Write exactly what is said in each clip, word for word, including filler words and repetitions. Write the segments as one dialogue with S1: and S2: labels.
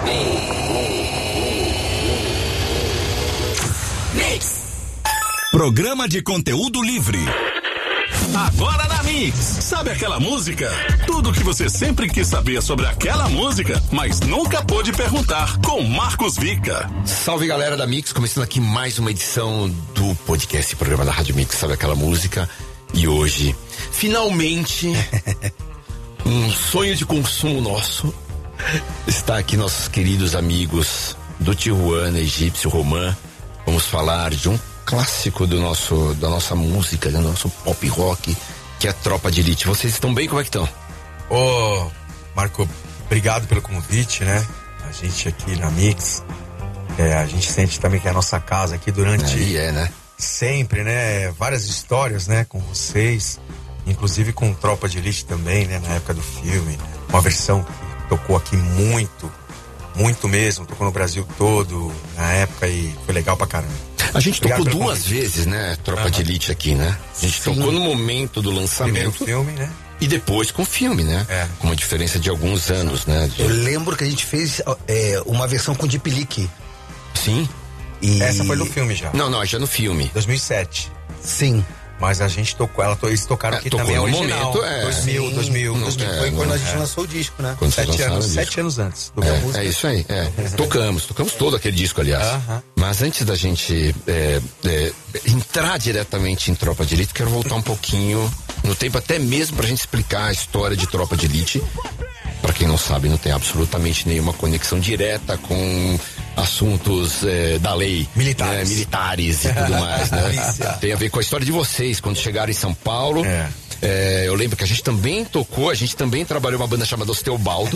S1: Mix. Programa de conteúdo livre. Agora na Mix. Sabe aquela música? Tudo o que você sempre quis saber sobre aquela música, mas nunca pôde perguntar, com Marcos Vica.
S2: Salve, galera da Mix, começando aqui mais uma edição do podcast, programa da Rádio Mix, Sabe Aquela Música? E hoje, finalmente, um sonho de consumo nosso, está aqui nossos queridos amigos do Tijuana, Egípcio, Romã. Vamos falar de um clássico do nosso, da nossa música, do nosso pop rock, que é a Tropa de Elite. Vocês estão bem? Como é que estão?
S3: Ô, oh, Marco, obrigado pelo convite, né? A gente aqui na Mix, é, a gente sente também que é a nossa casa aqui durante...
S2: Aí é, né?
S3: Sempre, né? Várias histórias, né? Com vocês, inclusive com Tropa de Elite também, né? Na época do filme, uma versão que tocou aqui muito, muito mesmo, tocou no Brasil todo, na época, e foi legal pra caramba.
S2: A gente
S3: Obrigado
S2: tocou duas
S3: convite.
S2: vezes, né? Tropa uhum. de Elite aqui, né? A gente Sim. tocou no momento do lançamento.
S3: Primeiro filme, né?
S2: E depois com o filme, né? É. Com uma diferença de alguns anos, né? De...
S4: Eu lembro que a gente fez é, uma versão com Deep Leak.
S2: Sim.
S3: E... Essa foi no filme já.
S2: Não, não, já no filme.
S3: dois mil e sete.
S4: Sim.
S3: Mas a gente tocou, ela, eles tocaram
S2: é,
S3: aqui
S2: tocou
S3: também
S2: no
S3: original.
S2: Momento, é.
S3: dois mil, dois mil, dois mil.
S4: É, foi quando a gente é. lançou o disco, né?
S2: Quando
S3: sete anos, sete anos antes do
S2: é,
S3: meu música.
S2: É isso aí, é. Tocamos, tocamos todo aquele disco, aliás. Uh-huh. Mas antes da gente é, é, entrar diretamente em Tropa de Elite, quero voltar um pouquinho no tempo, até mesmo pra gente explicar a história de Tropa de Elite. Pra quem não sabe, não tem absolutamente nenhuma conexão direta com assuntos é, da lei.
S3: Militares.
S2: Né, militares e tudo mais, né? Tem a ver com a história de vocês, quando chegaram em São Paulo.
S3: É.
S2: É, eu lembro que a gente também tocou, a gente também trabalhou uma banda chamada Osteobaldo.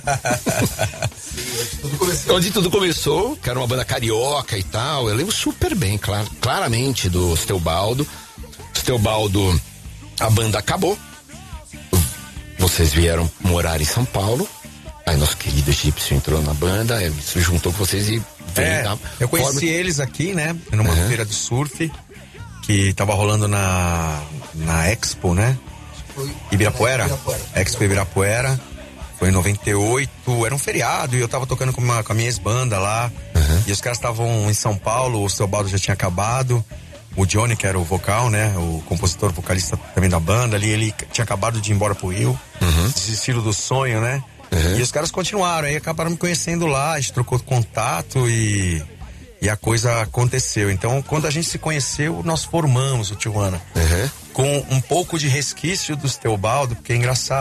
S4: Onde tudo começou.
S2: Onde tudo começou, que era uma banda carioca e tal. Eu lembro super bem, clar, claramente, do Osteobaldo. Osteobaldo, a banda acabou. Vocês vieram morar em São Paulo. Aí nosso querido Egípcio entrou na banda, se juntou com vocês e veio
S3: é,
S2: da
S3: eu conheci
S2: forma...
S3: eles aqui, né? Numa uhum. feira de surf que tava rolando na, na Expo, né? Ibirapuera. Ibirapuera. Expo Ibirapuera. Foi em noventa e oito, era um feriado e eu tava tocando com, uma, com a minha ex-banda lá. Uhum. E os caras estavam em São Paulo, o Osteobaldo já tinha acabado. O Johnny, que era o vocal, né? O compositor, vocalista também da banda ali, ele tinha acabado de ir embora pro Rio. Uhum. Desistiram do sonho, né? Uhum. E os caras continuaram, aí acabaram me conhecendo lá, a gente trocou contato e, e a coisa aconteceu. Então, quando a gente se conheceu, nós formamos o Tijuana. Uhum. Com um pouco de resquício do Osteobaldo, porque é engraçado.